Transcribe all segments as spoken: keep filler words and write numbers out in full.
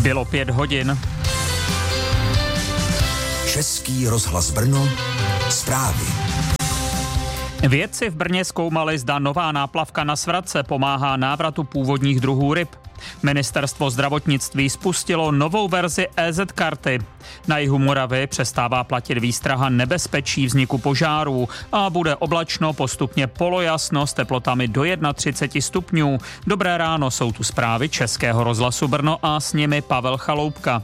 Bylo pět hodin. Český rozhlas Brno, zprávy. Vědci v Brně zkoumali, zda nová náplavka na svratce pomáhá návratu původních druhů ryb. Ministerstvo zdravotnictví spustilo novou verzi E Z karty. Na jihu Moravy přestává platit výstraha nebezpečí vzniku požárů a bude oblačno, postupně polojasno s teplotami do třicet jedna stupňů. Dobré ráno, jsou tu zprávy Českého rozhlasu Brno a s nimi Pavel Chaloupka.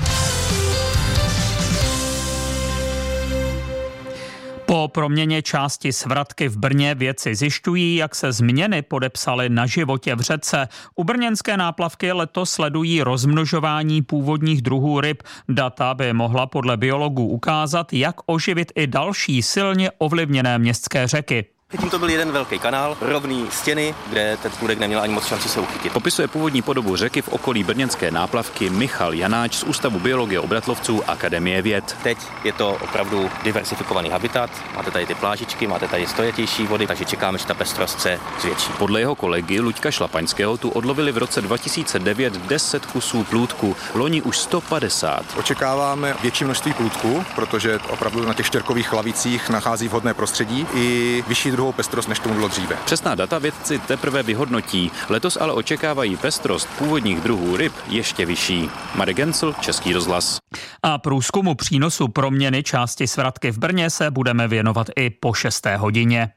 Po proměně části svratky v Brně vědci zjišťují, jak se změny podepsaly na životě v řece. U brněnské náplavky letos sledují rozmnožování původních druhů ryb. Data by mohla podle biologů ukázat, jak oživit i další silně ovlivněné městské řeky. Předtím to byl jeden velký kanál, rovný stěny, kde ten průdek neměl ani moc šanci se uchytit. Popisuje původní podobu řeky v okolí brněnské náplavky Michal Janáč z Ústavu biologie obratlovců Akademie věd. Teď je to opravdu diversifikovaný habitat, máte tady ty plážičky, máte tady stojatější vody, takže čekáme, že ta pestrost se zvětší. Podle jeho kolegy Luďka Šlapaňského tu odlovili v roce dva tisíce devět deset kusů plůdku, loni už sto padesát. Očekáváme větší množství plůdku, protože opravdu na těch štěrkových lavicích nachází vhodné prostředí i vyšší druhou pestrost, než tomu bylo dříve. Přesná data vědci teprve vyhodnotí. Letos ale očekávají pestrost původních druhů ryb ještě vyšší. Marek Gencl, Český rozhlas. A průzkumu přínosu proměny části svratky v Brně se budeme věnovat i po šesté hodině.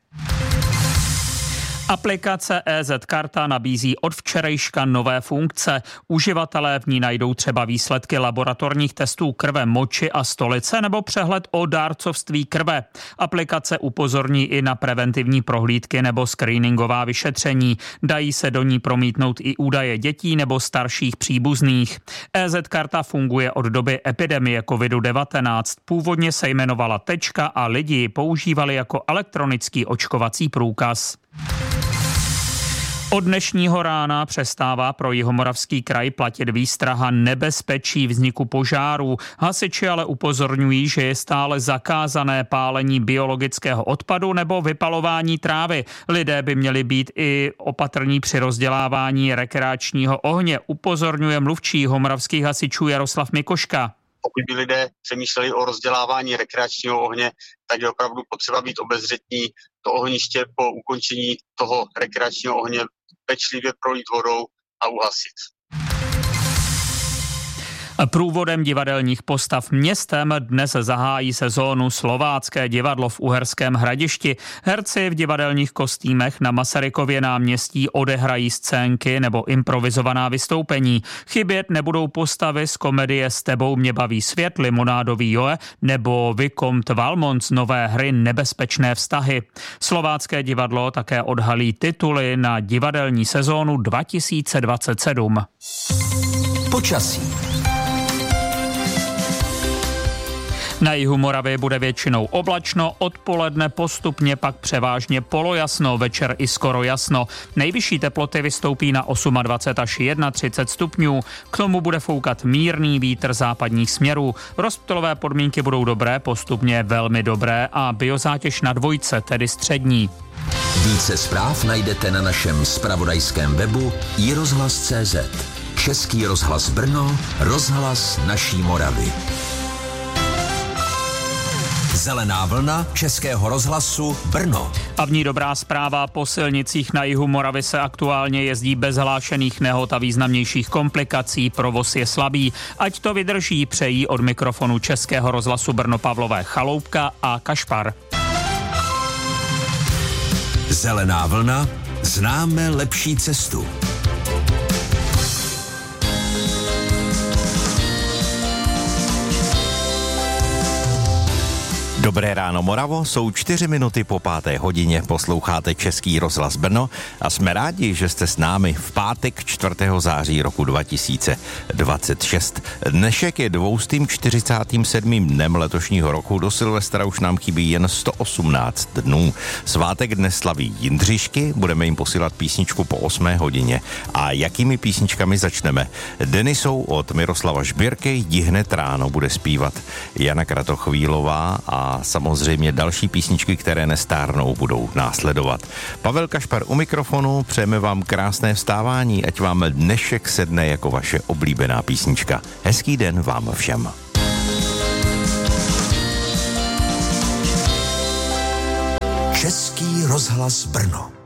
Aplikace E Z karta nabízí od včerejška nové funkce. Uživatelé v ní najdou třeba výsledky laboratorních testů krve, moči a stolice nebo přehled o dárcovství krve. Aplikace upozorní i na preventivní prohlídky nebo screeningová vyšetření. Dají se do ní promítnout i údaje dětí nebo starších příbuzných. E Z karta funguje od doby epidemie kovid devatenáct. Původně se jmenovala Tečka a lidi ji používali jako elektronický očkovací průkaz. Od dnešního rána přestává pro jihomoravský kraj platit výstraha nebezpečí vzniku požárů. Hasiči ale upozorňují, že je stále zakázané pálení biologického odpadu nebo vypalování trávy. Lidé by měli být i opatrní při rozdělávání rekreačního ohně, upozorňuje mluvčí jihomoravských hasičů Jaroslav Mikoška. Pokud by lidé přemýšleli o rozdělávání rekreačního ohně, tak je opravdu potřeba být obezřetní. To ohniště po ukončení toho rekreačního ohně pečlivě prolít vodou a uhasit. Průvodem divadelních postav městem dnes zahájí sezónu Slovácké divadlo v Uherském Hradišti. Herci v divadelních kostýmech na Masarykově náměstí odehrají scénky nebo improvizovaná vystoupení. Chybět nebudou postavy z komedie S tebou mě baví svět, Limonádový Joe nebo Vicomte Valmont z nové hry Nebezpečné vztahy. Slovácké divadlo také odhalí tituly na divadelní sezónu dva tisíce dvacet sedm. Počasí. Na jihu Moravy bude většinou oblačno, odpoledne postupně pak převážně polojasno, večer i skoro jasno. Nejvyšší teploty vystoupí na dvacet osm až třicet jedna stupňů. K tomu bude foukat mírný vítr západních směrů. Rozptylové podmínky budou dobré, postupně velmi dobré a biozátěž na dvojce, tedy střední. Více zpráv najdete na našem zpravodajském webu i rozhlas tečka cé zet. Český rozhlas Brno, rozhlas naší Moravy. Zelená vlna Českého rozhlasu Brno. A v ní dobrá zpráva, po silnicích na jihu Moravy se aktuálně jezdí bez hlášených nehod a významnějších komplikací, provoz je slabý. Ať to vydrží, přejí od mikrofonu Českého rozhlasu Brno Pavlové Chaloupka a Kašpar. Zelená vlna, známe lepší cestu. Dobré ráno Moravo, jsou čtyři minuty po páté hodině, posloucháte Český rozhlas Brno a jsme rádi, že jste s námi v pátek čtvrtého září roku dva tisíce dvacet šest. Dnešek je dvoustým čtyřicátým sedmým dnem letošního roku, do Silvestra už nám chybí jen sto osmnáct dnů. Svátek dnes slaví Jindřišky, budeme jim posílat písničku po osmé hodině. A jakými písničkami začneme? Denisou od Miroslava Žbírky, Jdi hned ráno bude zpívat Jana Kratochvílová a a samozřejmě další písničky, které nestárnou, budou následovat. Pavel Kašpar u mikrofonu, přejeme vám krásné vstávání, ať vám dnešek sedne jako vaše oblíbená písnička. Hezký den vám všem. Český rozhlas Brno.